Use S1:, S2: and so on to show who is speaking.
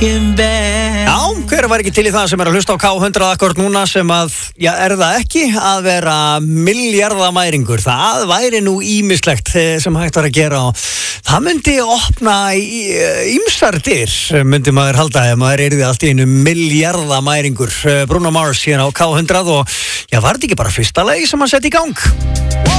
S1: looking back.
S2: Já, hver var ekki til í það sem að hlusta á K100 akkord núna sem að, já, það ekki að vera milljarðamæringur. Það væri nú ýmislegt sem hægt var að gera og það myndi opna ýmsar dyr, myndi maður halda ef maður yrði allt í einu milljarðamæringur. Bruno Mars hérna á K100 og já, var þetta ekki bara fyrsta lagi sem hann setti í gang?